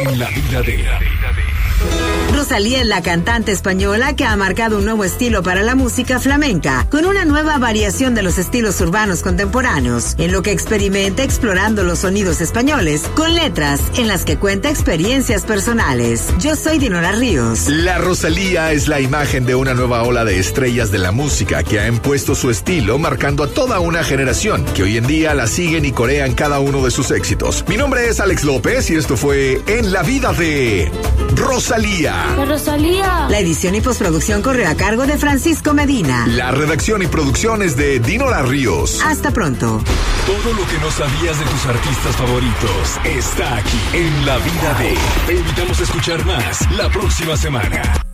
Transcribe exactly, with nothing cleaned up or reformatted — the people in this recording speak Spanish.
En la vida de... Rosalía es la cantante española que ha marcado un nuevo estilo para la música flamenca, con una nueva variación de los estilos urbanos contemporáneos, en lo que experimenta explorando los sonidos españoles, con letras en las que cuenta experiencias personales. Yo soy Dinora Ríos. La Rosalía es la imagen de una nueva ola de estrellas de la música que ha impuesto su estilo, marcando a toda una generación, que hoy en día la siguen y corean cada uno de sus éxitos. Mi nombre es Alex López y esto fue En la vida de Rosalía. La Rosalía. La edición y postproducción corrió a cargo de Francisco Medina. La redacción y producción es de Dinora Ríos. Hasta pronto. Todo lo que no sabías de tus artistas favoritos está aquí en La Vida de. Te invitamos a escuchar más la próxima semana.